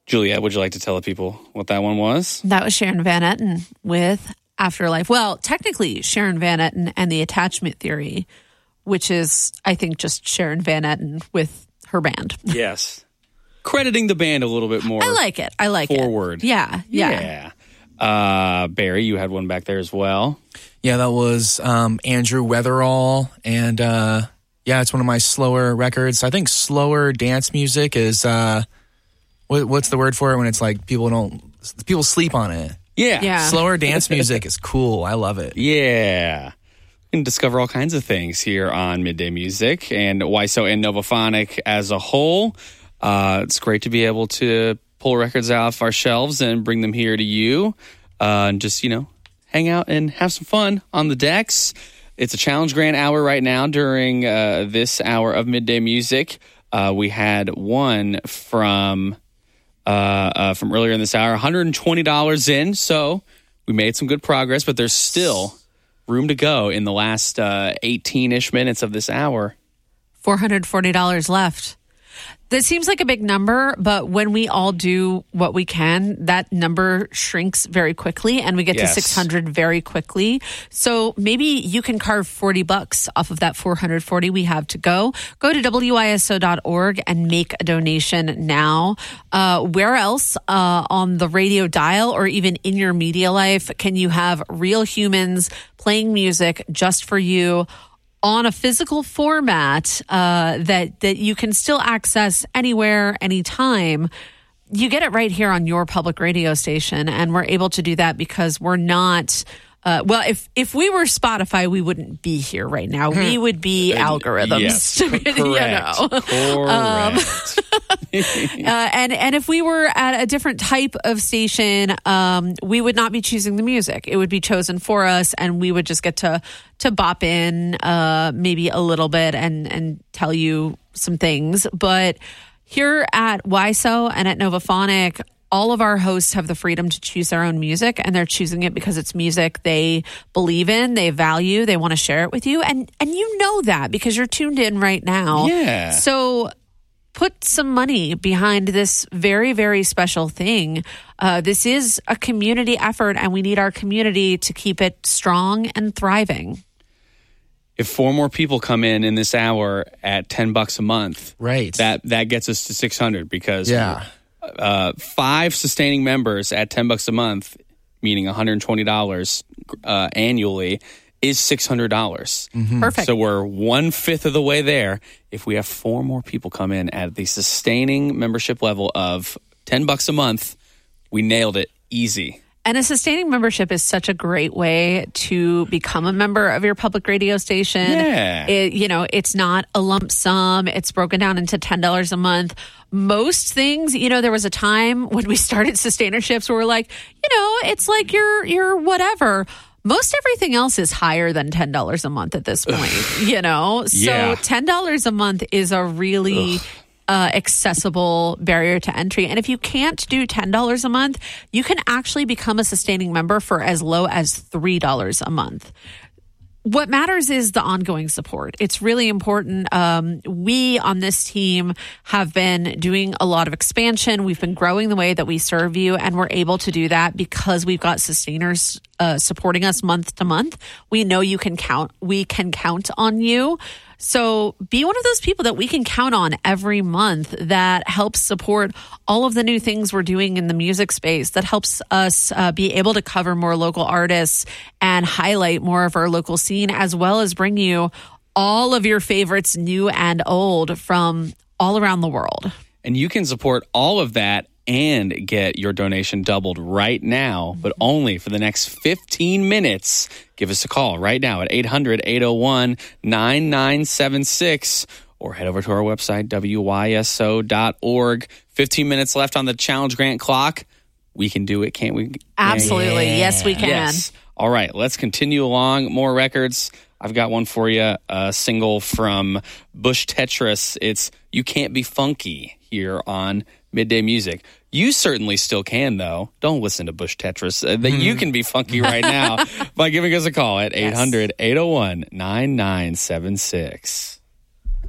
Juliet, would you like to tell the people what that one was? That was Sharon Van Etten with Afterlife. Well, technically, Sharon Van Etten and the Attachment Theory, which is, I think, just Sharon Van Etten with her band. Yes. Crediting the band a little bit more. I like it. Forward. Yeah. Barry, you had one back there as well. Yeah, that was Andrew Weatherall. And it's one of my slower records. I think slower dance music is, what's the word for it when it's like people sleep on it? Yeah. Slower dance music is cool. I love it. Yeah. You can discover all kinds of things here on Midday Music and YSO and Novaphonic as a whole. It's great to be able to pull records off our shelves and bring them here to you. And just, hang out and have some fun on the decks. It's a Challenge Grant hour right now during this hour of Midday Music. We had one from earlier in this hour, $120 in. So we made some good progress, but there's still room to go in the last 18-ish minutes of this hour. $440 left. That seems like a big number, but when we all do what we can, that number shrinks very quickly and we get to 600 very quickly. So maybe you can carve $40 off of that 440 we have to go. Go to WISO.org and make a donation now. Where else on the radio dial or even in your media life can you have real humans playing music just for you on a physical format that you can still access anywhere, anytime? You get it right here on your public radio station, and we're able to do that because we're not. If we were Spotify, we wouldn't be here right now. We would be algorithms. Yes, correct. And if we were at a different type of station, we would not be choosing the music. It would be chosen for us, and we would just get to bop in maybe a little bit and tell you some things. But here at YSO and at Novaphonic, all of our hosts have the freedom to choose their own music, and they're choosing it because it's music they believe in, they value, they want to share it with you. And you know that because you're tuned in right now. Yeah. So put some money behind this very, very special thing. This is a community effort, and we need our community to keep it strong and thriving. If 4 more people come in this hour at $10 a month, right, that gets us to 600 because 5 sustaining members at $10 a month, meaning $120 annually, is $600. Mm-hmm. Perfect. So we're 1/5 of the way there. If we have 4 more people come in at the sustaining membership level of $10 a month, we nailed it. Easy. And a sustaining membership is such a great way to become a member of your public radio station. Yeah. It's not a lump sum. It's broken down into $10 a month. Most things, there was a time when we started sustainerships where we're like, it's like you're whatever. Most everything else is higher than $10 a month at this point, So $10 a month is a really accessible barrier to entry. And if you can't do $10 a month, you can actually become a sustaining member for as low as $3 a month. What matters is the ongoing support. It's really important. We on this team have been doing a lot of expansion. We've been growing the way that we serve you, and we're able to do that because we've got sustainers supporting us month to month. We know you can count. We can count on you. So be one of those people that we can count on every month that helps support all of the new things we're doing in the music space, that helps us be able to cover more local artists and highlight more of our local scene, as well as bring you all of your favorites, new and old, from all around the world. And you can support all of that and get your donation doubled right now, but only for the next 15 minutes. Give us a call right now at 800-801-9976 or head over to our website, WYSO.org. 15 minutes left on the Challenge Grant clock. We can do it, can't we? Absolutely. Yeah. Yes, we can. Yes. All right, let's continue along. More records. I've got one for you, a single from Bush Tetris. It's You Can't Be Funky here on Midday Music. You certainly still can, though. Don't listen to Bush Tetris. You can be funky right now by giving us a call at 800-801-9976.